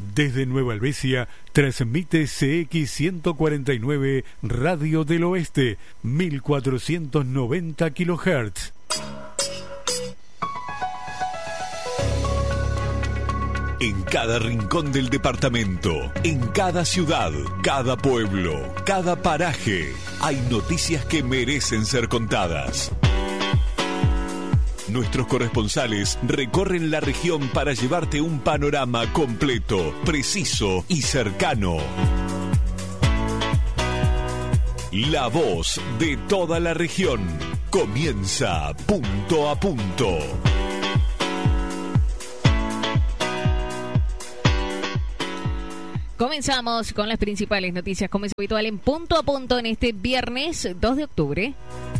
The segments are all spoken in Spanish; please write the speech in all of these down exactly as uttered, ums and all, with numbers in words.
Desde Nueva Helvecia, transmite C X ciento cuarenta y nueve Radio del Oeste, mil cuatrocientos noventa kilohertz. En cada rincón del departamento, en cada ciudad, cada pueblo, cada paraje, hay noticias que merecen ser contadas. Nuestros corresponsales recorren la región para llevarte un panorama completo, preciso y cercano. La voz de toda la región comienza punto a punto. Comenzamos con las principales noticias, como es habitual, en punto a punto en este viernes dos de octubre.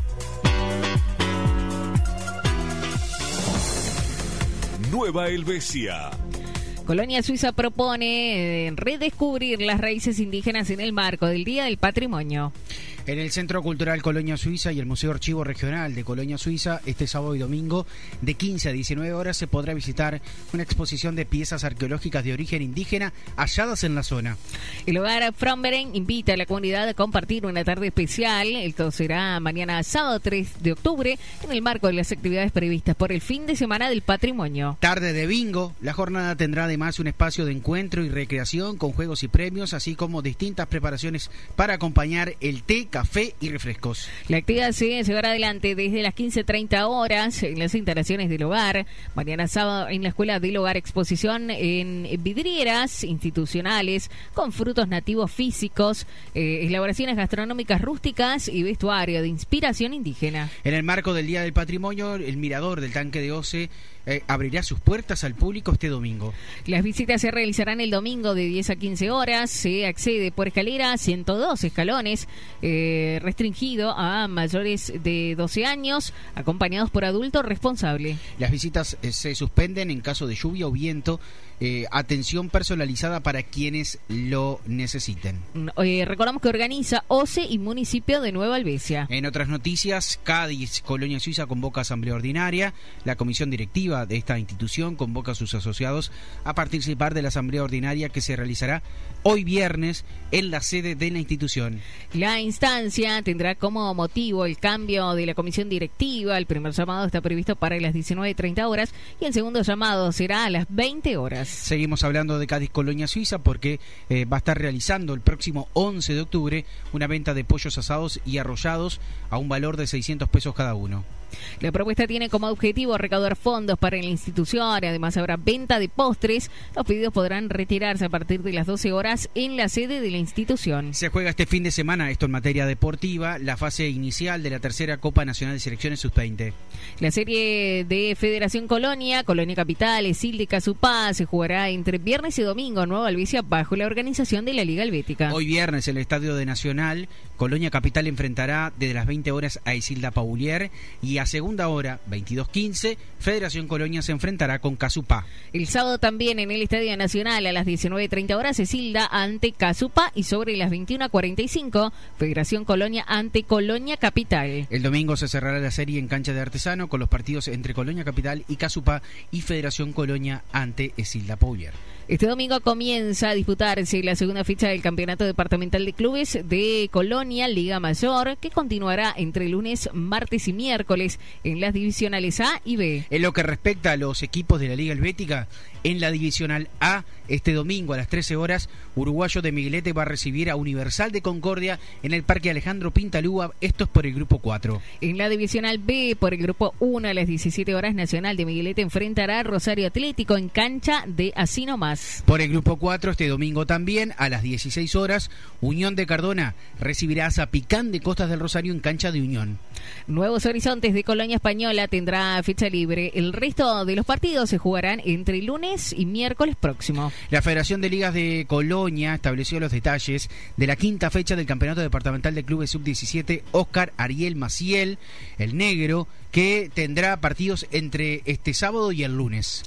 Nueva Helvecia. Colonia Suiza propone eh, redescubrir las raíces indígenas en el marco del Día del Patrimonio. En el Centro Cultural Colonia Suiza y el Museo Archivo Regional de Colonia Suiza, este sábado y domingo, de quince a diecinueve horas, se podrá visitar una exposición de piezas arqueológicas de origen indígena halladas en la zona. El hogar Fromberen invita a la comunidad a compartir una tarde especial. Esto será mañana sábado tres de octubre, en el marco de las actividades previstas por el fin de semana del patrimonio. Tarde de bingo. La jornada tendrá además un espacio de encuentro y recreación con juegos y premios, así como distintas preparaciones para acompañar el té, café y refrescos. La actividad se llevará adelante desde las quince treinta horas en las instalaciones del hogar. Mañana sábado en la Escuela del Hogar, exposición en vidrieras institucionales con frutos nativos físicos, eh, elaboraciones gastronómicas rústicas y vestuario de inspiración indígena. En el marco del Día del Patrimonio, el mirador del Tanque de Oce Eh, abrirá sus puertas al público este domingo. Las visitas se realizarán el domingo de diez a quince horas. Se accede por escalera, ciento dos escalones, eh, restringido a mayores de doce años, acompañados por adulto responsable. Las visitas eh, se suspenden en caso de lluvia o viento. Eh, atención personalizada para quienes lo necesiten. Eh, recordamos que organiza OCE y Municipio de Nueva Helvecia. En otras noticias, Cádiz, Colonia Suiza convoca asamblea ordinaria. La comisión directiva de esta institución convoca a sus asociados a participar de la asamblea ordinaria que se realizará hoy viernes en la sede de la institución. La instancia tendrá como motivo el cambio de la comisión directiva. El primer llamado está previsto para las diecinueve treinta horas y el segundo llamado será a las veinte horas. Seguimos hablando de Cádiz Colonia Suiza porque eh, va a estar realizando el próximo once de octubre una venta de pollos asados y arrollados a un valor de seiscientos pesos cada uno. La propuesta tiene como objetivo recaudar fondos para la institución. Además habrá venta de postres. Los pedidos podrán retirarse a partir de las doce horas en la sede de la institución. Se juega este fin de semana, esto en materia deportiva, la fase inicial de la tercera Copa Nacional de Selecciones sub veinte. La serie de Federación Colonia, Colonia Capital, Esilde y Casupá se jugará entre viernes y domingo en Nueva Helvecia bajo la organización de la Liga Helvética. Hoy viernes en el Estadio de Nacional, Colonia Capital enfrentará desde las veinte horas a Isilda Paulier y a segunda hora, veintidós quince, Federación Colonia se enfrentará con Casupá. El sábado también en el Estadio Nacional a las diecinueve treinta horas, Esilda ante Casupá y sobre las veintiuna cuarenta y cinco, Federación Colonia ante Colonia Capital. El domingo se cerrará la serie en cancha de Artesano con los partidos entre Colonia Capital y Casupá y Federación Colonia ante Esilda Paulier. Este domingo comienza a disputarse la segunda fecha del Campeonato Departamental de Clubes de Colonia Liga Mayor, que continuará entre lunes, martes y miércoles en las divisionales A y B. En lo que respecta a los equipos de la Liga Helvética, en la divisional A, este domingo a las trece horas, Uruguayo de Miguelete va a recibir a Universal de Concordia en el Parque Alejandro Pintalúa, esto es por el grupo cuatro. En la divisional B, por el grupo uno, a las diecisiete horas, Nacional de Miguelete enfrentará a Rosario Atlético en cancha de Así Nomás. Por el grupo cuatro, este domingo también, a las dieciséis horas, Unión de Cardona recibirá a Zapicán de Costas del Rosario en cancha de Unión. Nuevos Horizontes de Colonia Española tendrá fecha libre. El resto de los partidos se jugarán entre lunes y miércoles próximo. La Federación de Ligas de Colonia estableció los detalles de la quinta fecha del Campeonato Departamental de Clubes sub diecisiete Óscar Ariel Maciel, el negro, que tendrá partidos entre este sábado y el lunes.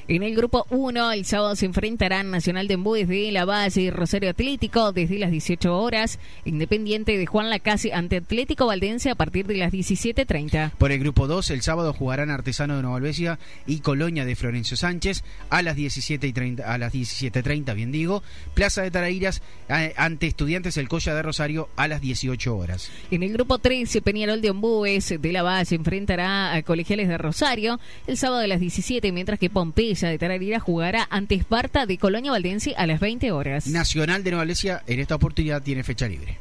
En el grupo uno, el sábado se enfrentarán Nacional de Embú desde La Valle y Rosario Atlético desde las dieciocho horas, Independiente de Juan Lacase ante Atlético Valdense a partir de las diecisiete treinta. Por el grupo dos, el sábado jugarán Artesano de Nueva Albesia y Colonia de Florencio Sánchez a las diecisiete treinta, a las diecisiete treinta, bien digo. Plaza de Tarariras eh, ante Estudiantes El Colla de Rosario a las dieciocho horas. En el grupo tres, Peñarol de Ombúes de La Valle enfrentará a Colegiales de Rosario el sábado a las diecisiete, mientras que Pompeya de Tarariras jugará ante Esparta de Colonia Valdense a las veinte horas. Nacional de Nueva Albesia en esta oportunidad tiene fecha libre.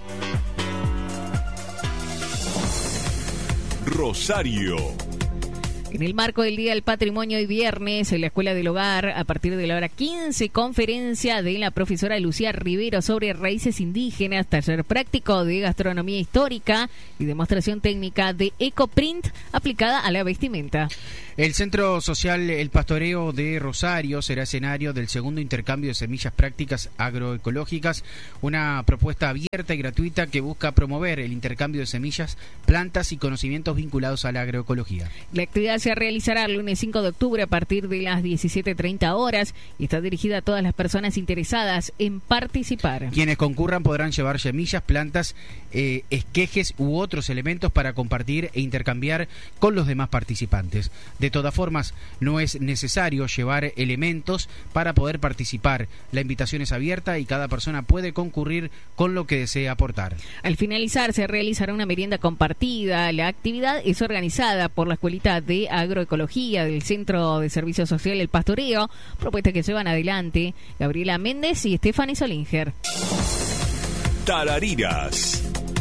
Rosario. En el marco del Día del Patrimonio y viernes, en la Escuela del Hogar, a partir de la hora quince, conferencia de la profesora Lucía Rivero sobre raíces indígenas, taller práctico de gastronomía histórica y demostración técnica de ecoprint aplicada a la vestimenta. El Centro Social El Pastoreo de Rosario será escenario del segundo intercambio de semillas prácticas agroecológicas, una propuesta abierta y gratuita que busca promover el intercambio de semillas, plantas y conocimientos vinculados a la agroecología. La actividad se realizará el lunes cinco de octubre a partir de las diecisiete treinta horas y está dirigida a todas las personas interesadas en participar. Quienes concurran podrán llevar semillas, plantas, eh, esquejes u otros elementos para compartir e intercambiar con los demás participantes. De todas formas, no es necesario llevar elementos para poder participar. La invitación es abierta y cada persona puede concurrir con lo que desee aportar. Al finalizar, se realizará una merienda compartida. La actividad es organizada por la Escuelita de Agroecología del Centro de Servicio Social El Pastoreo, propuesta que llevan adelante Gabriela Méndez y Stephanie Solinger. Tarariras.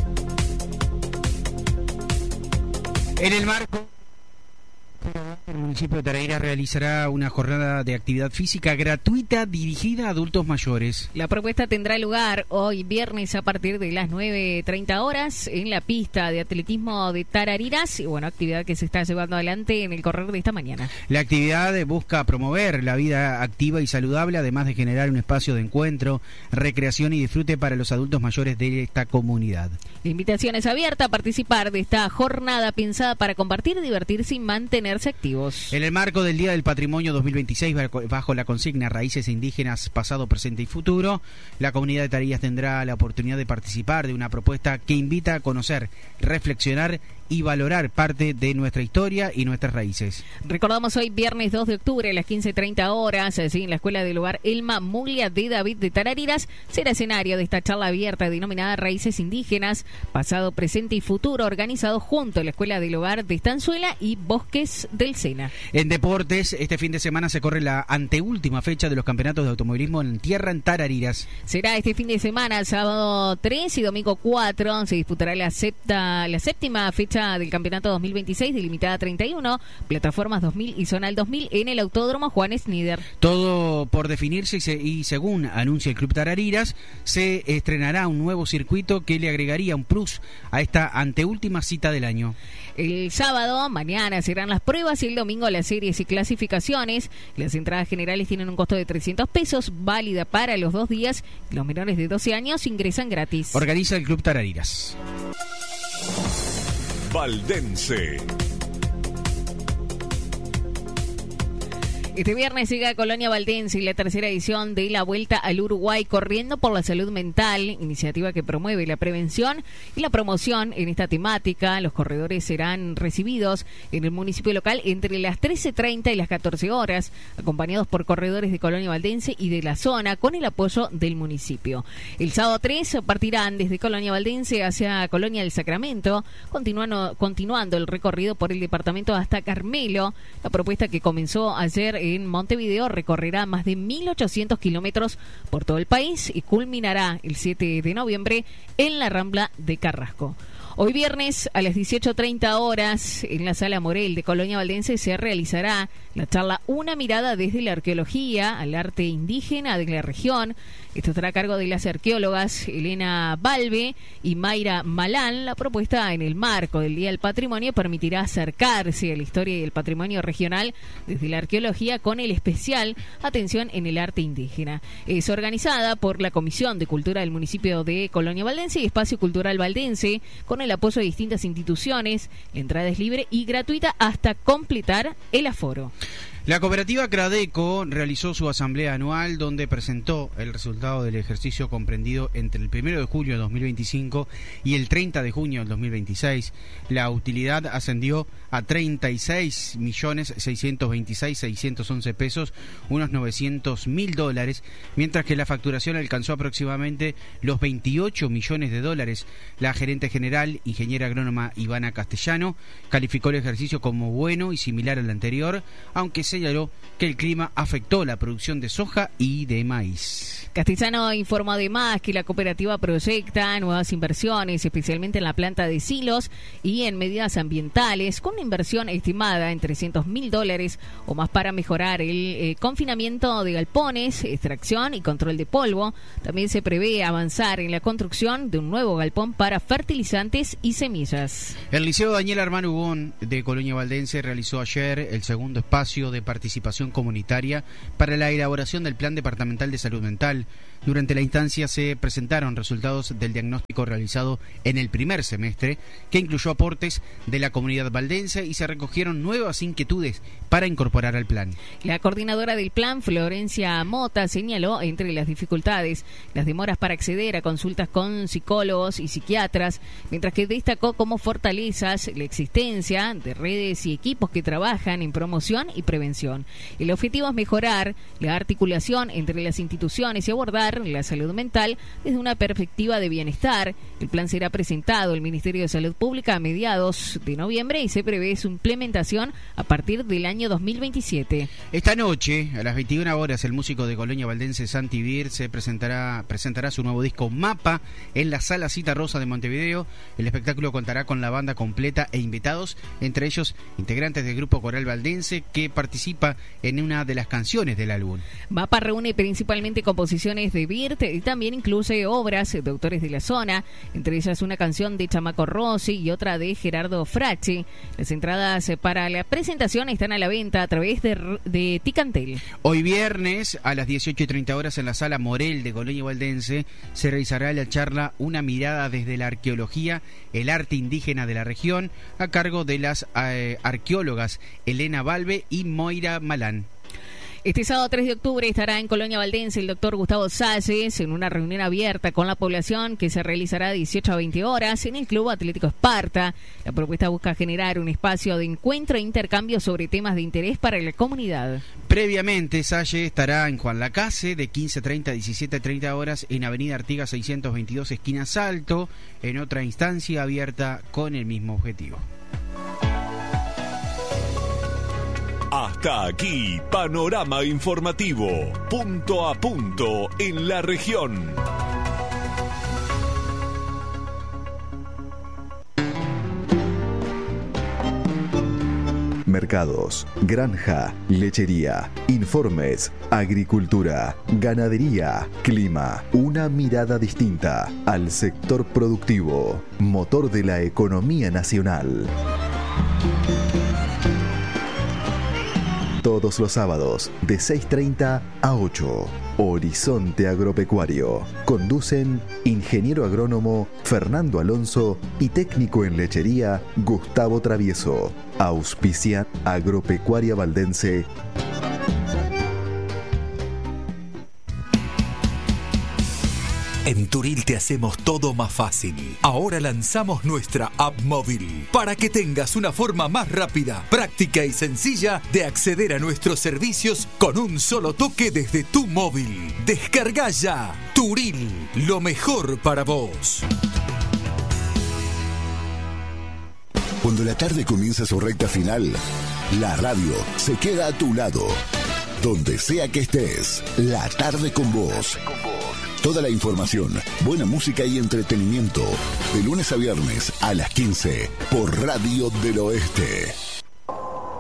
En el marco, el municipio de Tarariras realizará una jornada de actividad física gratuita dirigida a adultos mayores. La propuesta tendrá lugar hoy viernes a partir de las nueve treinta horas en la pista de atletismo de Tarariras, y bueno, actividad que se está llevando adelante en el correr de esta mañana. La actividad busca promover la vida activa y saludable, además de generar un espacio de encuentro, recreación y disfrute para los adultos mayores de esta comunidad. La invitación es abierta a participar de esta jornada pensada para compartir, divertirse y mantenerse activos. En el marco del Día del Patrimonio dos mil veintiséis, bajo la consigna Raíces Indígenas, Pasado, Presente y Futuro, la comunidad de Tarariras tendrá la oportunidad de participar de una propuesta que invita a conocer, reflexionar y valorar parte de nuestra historia y nuestras raíces. Recordamos hoy viernes dos de octubre a las quince treinta horas, así en la Escuela del Hogar Elma Muglia de David de Tarariras, será escenario de esta charla abierta denominada Raíces Indígenas, Pasado, Presente y Futuro, organizado junto a la Escuela del Hogar de Estanzuela y Bosques del Sena. En deportes, este fin de semana se corre la anteúltima fecha de los campeonatos de automovilismo en tierra en Tarariras. Será este fin de semana, sábado tres y domingo cuatro, se disputará la, septa, la séptima fecha del campeonato dos mil veintiséis, delimitada treinta y uno, plataformas dos mil y zonal dos mil en el Autódromo Juan Snider. Todo por definirse y, se, y según anuncia el Club Tarariras, se estrenará un nuevo circuito que le agregaría un plus a esta anteúltima cita del año. El sábado, mañana, serán las pruebas y el domingo las series y clasificaciones. Las entradas generales tienen un costo de trescientos pesos, válida para los dos días. Los menores de doce años ingresan gratis. Organiza el Club Tarariras. Valdense. Este viernes llega a Colonia Valdense la tercera edición de la Vuelta al Uruguay Corriendo por la Salud Mental, iniciativa que promueve la prevención y la promoción en esta temática. Los corredores serán recibidos en el municipio local entre las trece treinta y las catorce horas, acompañados por corredores de Colonia Valdense y de la zona, con el apoyo del municipio. El sábado tres partirán desde Colonia Valdense hacia Colonia del Sacramento, continuando, continuando el recorrido por el departamento hasta Carmelo. La propuesta, que comenzó ayer en Montevideo, recorrerá más de mil ochocientos kilómetros por todo el país y culminará el siete de noviembre en la Rambla de Carrasco. Hoy viernes a las dieciocho treinta horas en la Sala Morel de Colonia Valdense se realizará la charla Una mirada desde la arqueología al arte indígena de la región. Esto estará a cargo de las arqueólogas Elena Balbe y Mayra Malán. La propuesta, en el marco del Día del Patrimonio, permitirá acercarse a la historia y el patrimonio regional desde la arqueología, con el especial atención en el arte indígena. Es organizada por la Comisión de Cultura del municipio de Colonia Valdense y Espacio Cultural Valdense, con el apoyo de distintas instituciones. La entrada es libre y gratuita hasta completar el aforo. La cooperativa Cradeco realizó su asamblea anual donde presentó el resultado del ejercicio comprendido entre el primero de julio de dos mil veinticinco y el treinta de junio del dos mil veintiséis. La utilidad ascendió a treinta y seis millones seiscientos veintiséis mil seiscientos once pesos, unos novecientos mil dólares, mientras que la facturación alcanzó aproximadamente los veintiocho millones de dólares. La gerente general, ingeniera agrónoma Ivana Castellano, calificó el ejercicio como bueno y similar al anterior, aunque señaló que el clima afectó la producción de soja y de maíz. Castellano informó además que la cooperativa proyecta nuevas inversiones, especialmente en la planta de silos y en medidas ambientales, con una inversión estimada en trescientos mil dólares o más para mejorar el eh, confinamiento de galpones, extracción y control de polvo. También se prevé avanzar en la construcción de un nuevo galpón para fertilizantes y semillas. El Liceo Daniel Armán Ubón de Colonia Valdense realizó ayer el segundo espacio de participación comunitaria para la elaboración del Plan Departamental de Salud Mental. Durante la instancia se presentaron resultados del diagnóstico realizado en el primer semestre, que incluyó aportes de la comunidad valdense y se recogieron nuevas inquietudes para incorporar al plan. La coordinadora del plan, Florencia Mota, señaló entre las dificultades las demoras para acceder a consultas con psicólogos y psiquiatras, mientras que destacó como fortalezas la existencia de redes y equipos que trabajan en promoción y prevención. El objetivo es mejorar la articulación entre las instituciones y abordar la salud mental desde una perspectiva de bienestar. El plan será presentado al Ministerio de Salud Pública a mediados de noviembre y se prevé su implementación a partir del año dos mil veintisiete. Esta noche, a las veintiuna horas, el músico de Colonia Valdense Santi Bir se presentará, presentará su nuevo disco Mapa en la Sala Cita Rosa de Montevideo. El espectáculo contará con la banda completa e invitados, entre ellos integrantes del grupo coral valdense que participa en una de las canciones del álbum. Mapa reúne principalmente composiciones de Birt y también incluye obras de autores de la zona, entre ellas una canción de Chamaco Rossi y otra de Gerardo Fracci. Las entradas para la presentación están a la venta a través de, de Ticantel. Hoy viernes a las dieciocho y treinta horas en la Sala Morel de Colonia Valdense se realizará la charla Una mirada desde la arqueología, el arte indígena de la región, a cargo de las eh, arqueólogas Elena Balbe y Moira Malán. Este sábado tres de octubre estará en Colonia Valdense el doctor Gustavo Salles en una reunión abierta con la población que se realizará de dieciocho a veinte horas en el Club Atlético Esparta. La propuesta busca generar un espacio de encuentro e intercambio sobre temas de interés para la comunidad. Previamente, Salles estará en Juan Lacase de quince treinta a diecisiete treinta horas en Avenida Artigas seiscientos veintidós, esquina Salto, en otra instancia abierta con el mismo objetivo. Hasta aquí, panorama informativo, punto a punto en la región. Mercados, granja, lechería, informes, agricultura, ganadería, clima, una mirada distinta al sector productivo, motor de la economía nacional. Todos los sábados, de seis treinta a ocho. Horizonte Agropecuario. Conducen ingeniero agrónomo Fernando Alonso y técnico en lechería Gustavo Travieso. Auspicia Agropecuaria Valdense. En Turil te hacemos todo más fácil. Ahora lanzamos nuestra app móvil para que tengas una forma más rápida, práctica y sencilla de acceder a nuestros servicios con un solo toque desde tu móvil. Descarga ya Turil, lo mejor para vos. Cuando la tarde comienza su recta final, la radio se queda a tu lado. Donde sea que estés, la tarde con vos. Toda la información, buena música y entretenimiento, de lunes a viernes a las quince por Radio del Oeste.